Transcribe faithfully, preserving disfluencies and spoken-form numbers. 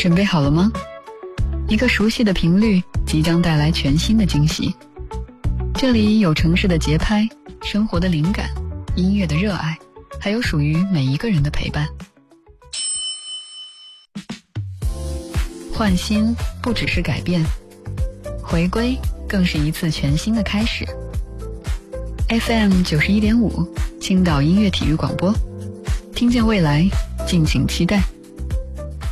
准备好了吗？一个熟悉的频率即将带来全新的惊喜。这里有城市的节拍，生活的灵感，音乐的热爱，还有属于每一个人的陪伴。换新不只是改变，回归更是一次全新的开始。F M 九十一点五，青岛音乐体育广播，听见未来，敬请期待。